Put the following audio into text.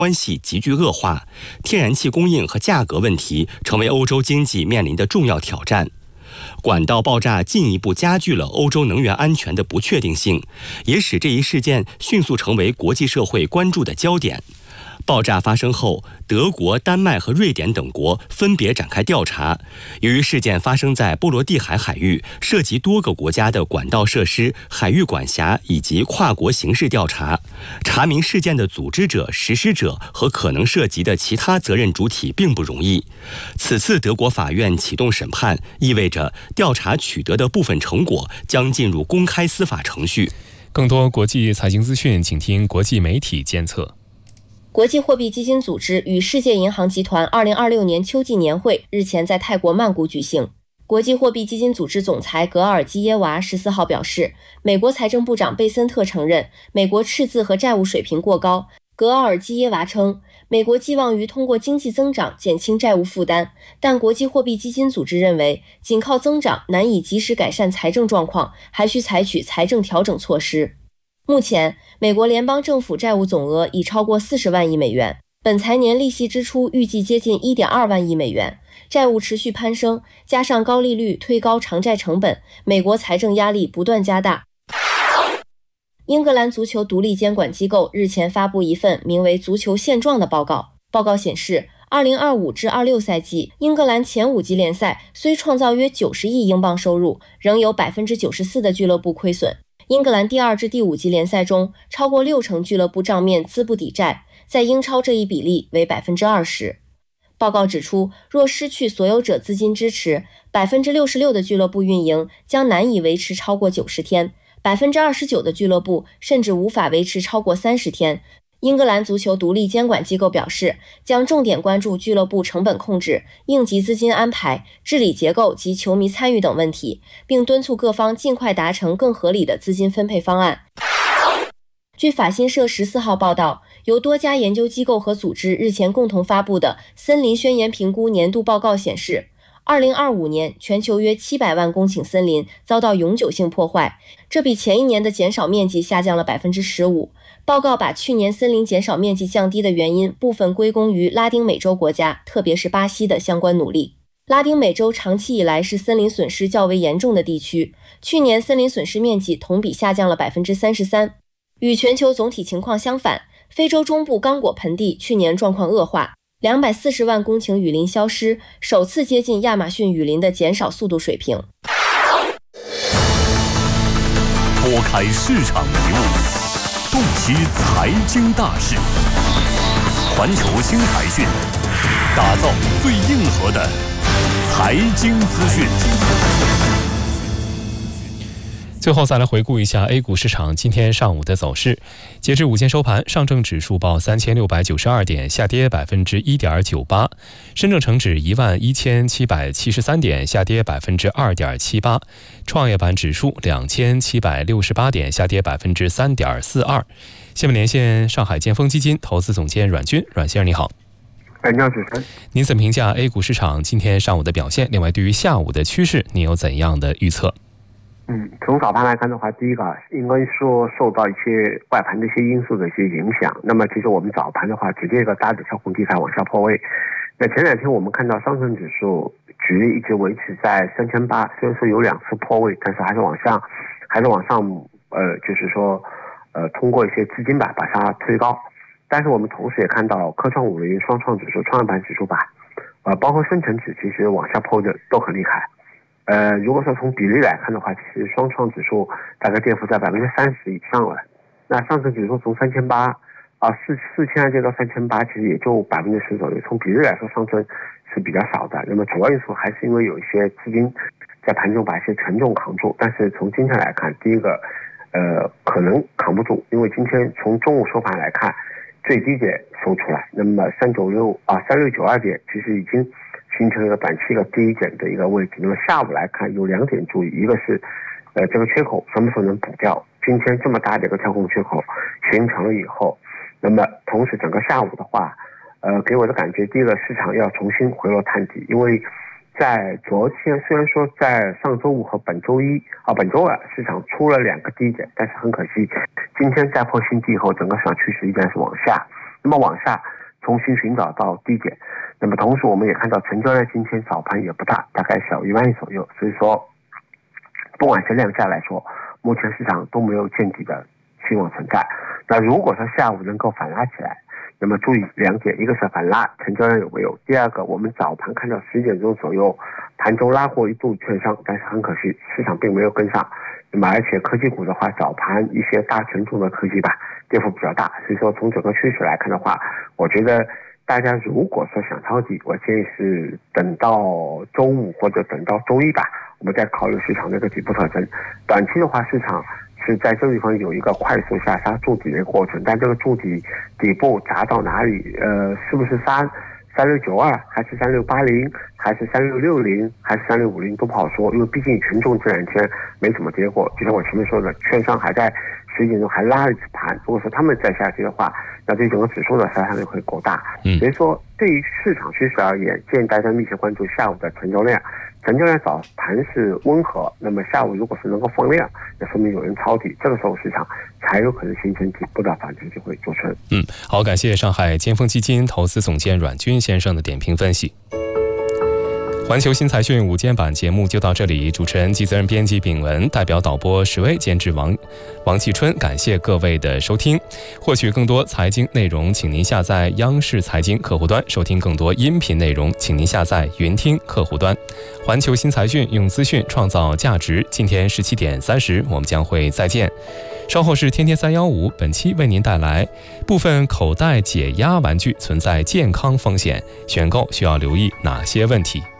关系急剧恶化，天然气供应和价格问题成为欧洲经济面临的重要挑战。管道爆炸进一步加剧了欧洲能源安全的不确定性，也使这一事件迅速成为国际社会关注的焦点。爆炸发生后，德国、丹麦和瑞典等国分别展开调查。由于事件发生在波罗的海海域，涉及多个国家的管道设施、海域管辖以及跨国刑事调查，查明事件的组织者、实施者和可能涉及的其他责任主体并不容易。此次德国法院启动审判，意味着调查取得的部分成果将进入公开司法程序。 更多国际财经资讯，请听国际媒体监测。 国际货币基金组织与世界银行集团2026年秋季年会日前在泰国曼谷举行。国际货币基金组织总裁格尔基耶娃14号表示，美国财政部长贝森特承认美国赤字和债务水平过高。格尔基耶娃称，美国寄望于通过经济增长减轻债务负担，但国际货币基金组织认为，仅靠增长难以及时改善财政状况，还需采取财政调整措施。目前，美国联邦政府债务总额已超过40万亿美元，本财年利息支出预计接近 1.2 万亿美元，债务持续攀升，加上高利率推高偿债成本，美国财政压力不断加大。英格兰足球独立监管机构日前发布一份名为《足球现状》的报告。报告显示，2025至26赛季，英格兰前5级联赛虽创造约90亿英镑收入，仍有 94% 的俱乐部亏损。英格兰第2至第5级联赛中，超过60%俱乐部账面资不抵债，在英超这一比例为 20%。报告指出，若失去所有者资金支持， 66% 的俱乐部运营将难以维持超过90天， 29% 的俱乐部甚至无法维持超过30天。英格兰足球独立监管机构表示，将重点关注俱乐部成本控制、应急资金安排、治理结构及球迷参与等问题，并敦促各方尽快达成更合理的资金分配方案。据法新社14号报道，由多家研究机构和组织日前共同发布的森林宣言评估年度报告显示，2025年全球约700万公顷森林遭到永久性破坏，这比前一年的减少面积下降了 15%。报告把去年森林减少面积降低的原因部分归功于拉丁美洲国家，特别是巴西的相关努力。拉丁美洲长期以来是森林损失较为严重的地区，去年森林损失面积同比下降了 33%。与全球总体情况相反，非洲中部刚果盆地去年状况恶化，240万公顷雨林消失，首次接近亚马逊雨林的减少速度水平。 拨开市场迷雾，洞悉财经大事，环球新财讯，打造最硬核的财经资讯。 最后再来回顾一下 A 股市场今天上午的走势。截至午间收盘，上证指数报3692点，下跌 1.98%； 深证成指11773点，下跌 2.78%； 创业板指数2768点，下跌 3.42%。下面连线上海建丰基金投资总监阮军。阮先生你好。 你好，主持人。 您怎么评价 A 股市场今天上午的表现？另外，对于下午的趋势，您有怎样的预测？ 从早盘来看的话，第一个应该说受到一些外盘的一些因素的一些影响。那么其实我们早盘的话，直接一个大的跳空低开往下破位。那前两天我们看到上证指数局一直维持在3800，虽然说有2次破位，但是还是往上，就是说通过一些资金吧把它推高。但是我们同时也看到科创50双创指数、创业板指数吧，包括深成指其实往下破的都很厉害。如果说从比例来看的话，其实双创指数大概跌幅在30%以上了。那上证指数从48004000跌到3800，其实也就10%左右。从比例来说，上证是比较少的。那么主要因素还是因为有一些资金在盘中把一些权重扛住。但是从今天来看，第一个可能扛不住，因为今天从中午收盘来看，最低点收出来，那么3692点其实已经形成了一个短期一个低点的一个位置。那么下午来看有2点注意，一个是这个缺口什么时候能补掉。今天这么大的一个跳空缺口形成了以后，那么同时整个下午的话给我的感觉，第一个市场要重新回落探底。因为在昨天虽然说在上周五和本周二市场出了2个低点，但是很可惜今天再破新低以后，整个市场趋势依然是往下。 那么往下重新寻找到低点。那么同时我们也看到成交量今天早盘也不大，大概小1万亿左右，所以说不管是量价来说，目前市场都没有见底的希望存在。那如果说下午能够反拉起来，那么注意2点，一个是反拉成交量有没有，第二个我们早盘看到10点钟左右盘中拉过一度券商，但是很可惜市场并没有跟上。那么而且科技股的话，早盘一些大权重的科技吧跌幅比较大，所以说从整个趋势来看的话，我觉得大家如果说想抄底，我建议是等到周五或者等到周一吧，我们再考虑市场的一个底部特征。短期的话，市场是在这个地方有一个快速下杀筑底的一个过程，但这个筑底底部砸到哪里，是不是3692还是3680还是3660还是3650都不好说，因为毕竟权重这2天没怎么跌过，就像我前面说的，券商还在11点钟还拉了一次盘，如果说他们再下跌的话，那对整个指数的杀伤力会够大。所以说对于市场趋势而言，建议大家密切关注下午的成交量。成交量早盘是温和，那么下午如果是能够放量，那说明有人抄底，这个时候市场才有可能形成底部的反弹机会。主持人， 好，感谢上海尖峰基金投资总监阮军先生的点评分析。环球新财讯午间版节目就到这里，主持人及责任编辑秉文，代表导播石威，监制王继春，感谢各位的收听。获取更多财经内容，请您下载央视财经客户端，收听更多音频内容，请您下载云听客户端。环球新财讯，用资讯创造价值。今天17点30，我们将会再见。稍后是天天315，本期为您带来部分口袋解压玩具存在健康风险，选购需要留意哪些问题。